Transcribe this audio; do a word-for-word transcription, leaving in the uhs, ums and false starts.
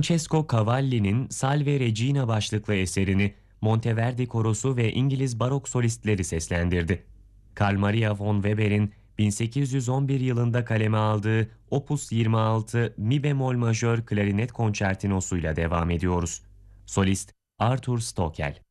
Francesco Cavalli'nin Salve Regina başlıklı eserini Monteverdi Korosu ve İngiliz barok solistleri seslendirdi. Carl Maria von Weber'in bin sekiz yüz on bir yılında kaleme aldığı Opus yirmi altı Mi bemol majör klarinet konçertinosuyla devam ediyoruz. Solist Arthur Stockel.